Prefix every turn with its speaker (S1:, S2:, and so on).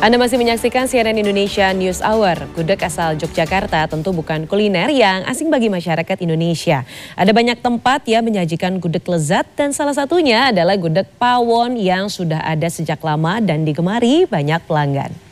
S1: Anda masih menyaksikan CNN Indonesia News Hour. Gudeg asal Yogyakarta tentu bukan kuliner yang asing bagi masyarakat Indonesia. Ada banyak tempat yang menyajikan gudeg lezat dan salah satunya adalah gudeg Pawon yang sudah ada sejak lama dan digemari banyak pelanggan.